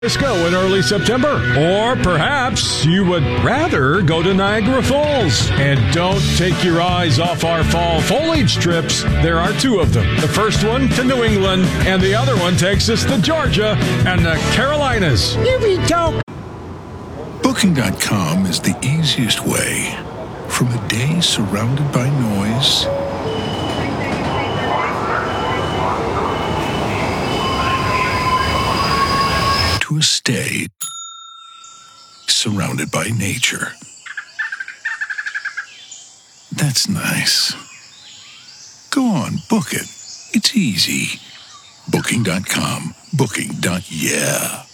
Go in early September. Or perhaps you would rather go to Niagara Falls. And don't take your eyes off our fall foliage trips. There are two of them. The first one to New England, and the other one takes us to Georgia and the Carolinas. Here we go. Booking.com is the easiest way from a day surrounded by noise to a stay surrounded by nature. That's nice. Go on, book it. It's easy. Booking.com. Booking.yeah.